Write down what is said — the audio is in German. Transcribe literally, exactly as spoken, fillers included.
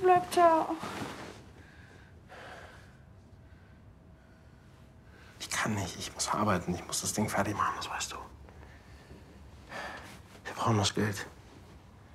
Bleib da. Ich kann nicht. Ich muss arbeiten. Ich muss das Ding fertig machen, das weißt du. Wir brauchen das Geld.